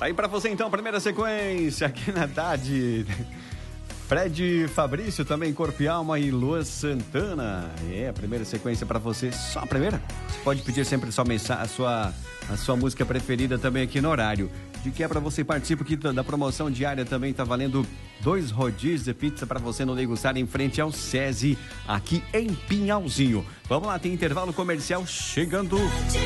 Aí pra você então, primeira sequência aqui na tarde. Fred Fabrício também, Corpo e Alma e Luan Santana. A primeira sequência pra você, só a primeira. Você pode pedir sempre a sua música preferida também aqui no horário. De que é pra você participar aqui da promoção diária também, tá valendo 2 rodízios de pizza pra você no degustar em frente ao SESI, aqui em Pinhalzinho. Vamos lá, tem intervalo comercial chegando.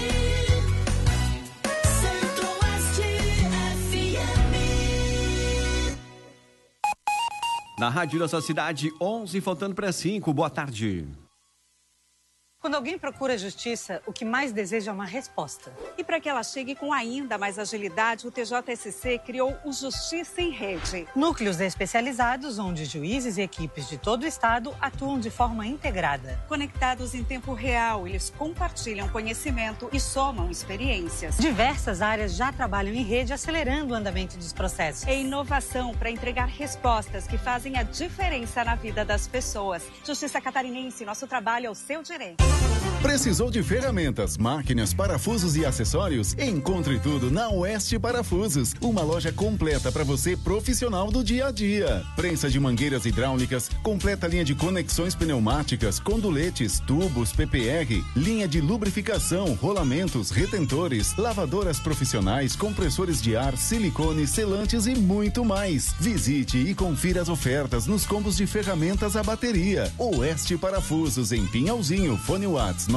Na Rádio da sua cidade, 11, faltando para 5. Boa tarde. Quando alguém procura justiça, o que mais deseja é uma resposta. E para que ela chegue com ainda mais agilidade, o TJSC criou o Justiça em Rede. Núcleos especializados onde juízes e equipes de todo o estado atuam de forma integrada. Conectados em tempo real, eles compartilham conhecimento e somam experiências. Diversas áreas já trabalham em rede, acelerando o andamento dos processos. É inovação para entregar respostas que fazem a diferença na vida das pessoas. Justiça Catarinense, nosso trabalho é o seu direito. Precisou de ferramentas, máquinas, parafusos e acessórios? Encontre tudo na Oeste Parafusos, uma loja completa para você profissional do dia a dia. Prensa de mangueiras hidráulicas, completa linha de conexões pneumáticas, conduletes, tubos, PPR, linha de lubrificação, rolamentos, retentores, lavadoras profissionais, compressores de ar, silicone, selantes e muito mais. Visite e confira as ofertas nos combos de ferramentas à bateria. Oeste Parafusos em Pinhalzinho, Fone Whats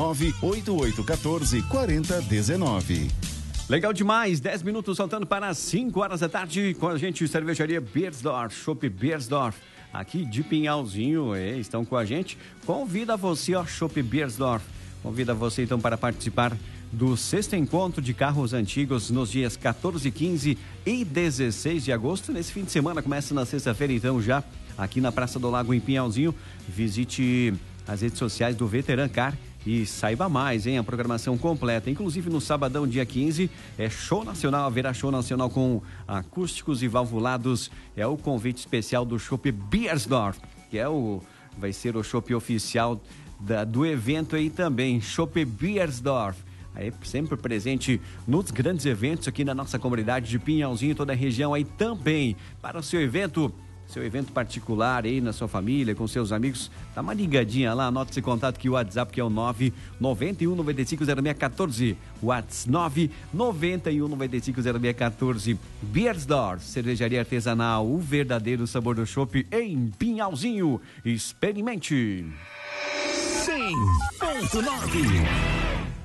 988144019. Legal demais, 10 minutos faltando para as 5 horas da tarde com a gente, cervejaria Beersdorf, Chopp Beersdorf, aqui de Pinhalzinho, estão com a gente. Convida você, Chopp Beersdorf, convida você então para participar do 6º encontro de carros antigos nos dias 14, 15 e 16 de agosto. Nesse fim de semana, começa na sexta-feira, então já aqui na Praça do Lago em Pinhalzinho. Visite as redes sociais do Veteran Car e saiba mais, a programação completa. Inclusive no sabadão, dia 15, show nacional, haverá show nacional com acústicos e valvulados. É o convite especial do Chopp Beersdorf, que vai ser o chopp oficial do evento aí também, Chopp Beersdorf. Aí sempre presente nos grandes eventos aqui na nossa comunidade de Pinhalzinho, toda a região aí também. Para o seu evento particular aí na sua família, com seus amigos, dá uma ligadinha lá, anota esse contato que o WhatsApp que é o 991950614, WhatsApp 991950614. Beersdorf, cervejaria artesanal, o verdadeiro sabor do chopp em Pinhalzinho. Experimente. 100.9